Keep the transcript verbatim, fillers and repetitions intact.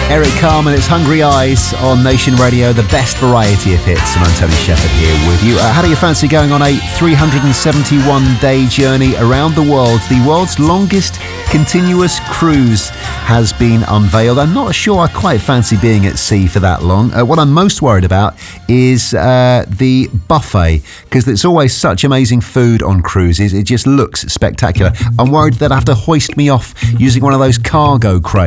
Eric Carmen, it's Hungry Eyes on Nation Radio, the best variety of hits, and I'm Tony Shepherd here with you. Uh, how do you fancy going on a three hundred seventy-one day journey around the world? The world's longest continuous cruise has been unveiled. I'm not sure I quite fancy being at sea for that long. Uh, what I'm most worried about is uh, the buffet, because it's always such amazing food on cruises. It just looks spectacular. I'm worried that I have to hoist me off using one of those cargo cranes.